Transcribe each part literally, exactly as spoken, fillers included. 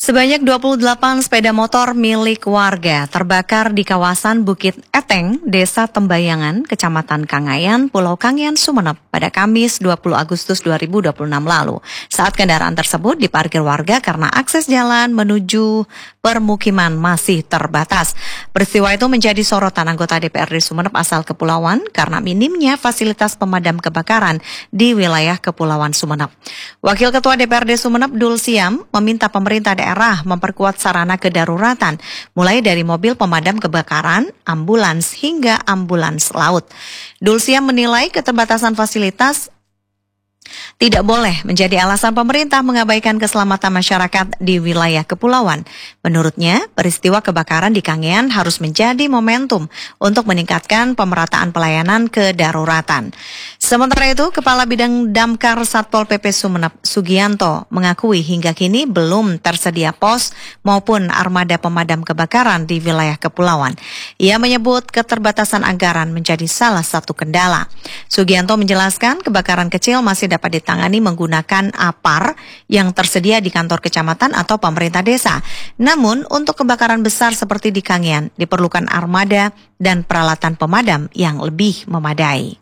Sebanyak dua puluh delapan sepeda motor milik warga terbakar di kawasan Bukit Eteng, Desa Tembayangan, Kecamatan Kangayan, Pulau Kangean, Sumeneb pada Kamis dua puluh Agustus dua ribu dua puluh enam lalu. Saat kendaraan tersebut diparkir warga karena akses jalan menuju permukiman masih terbatas. Peristiwa itu menjadi sorotan anggota D P R D Sumeneb asal Kepulauan karena minimnya fasilitas pemadam kebakaran di wilayah Kepulauan Sumeneb. Wakil Ketua D P R D Sumeneb Dul Siam meminta pemerintah daerah memperkuat sarana kedaruratan, mulai dari mobil pemadam kebakaran, ambulans, hingga ambulans laut. Dul Siam menilai keterbatasan fasilitas tidak boleh menjadi alasan pemerintah mengabaikan keselamatan masyarakat di wilayah kepulauan. Menurutnya, peristiwa kebakaran di Kangean harus menjadi momentum untuk meningkatkan pemerataan pelayanan kedaruratan. Sementara itu, Kepala Bidang Damkar Satpol P P Sumeneb, Sugianto, mengakui hingga kini belum tersedia pos maupun armada pemadam kebakaran di wilayah kepulauan. Ia menyebut keterbatasan anggaran menjadi salah satu kendala. Sugianto menjelaskan kebakaran kecil masih dapat ditangani menggunakan A P A R yang tersedia di kantor kecamatan atau pemerintah desa. Namun, untuk kebakaran besar seperti di Kangean, diperlukan armada dan peralatan pemadam yang lebih memadai.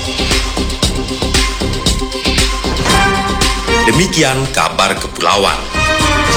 Demikian kabar Kepulauan.